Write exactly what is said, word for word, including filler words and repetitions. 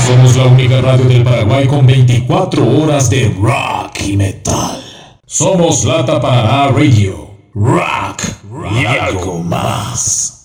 Somos la única radio del Paraguay con veinticuatro horas de rock y metal. Somos Lata Paraná Radio. Rock y algo más.